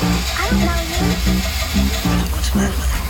I don't know you. What's the matter with her?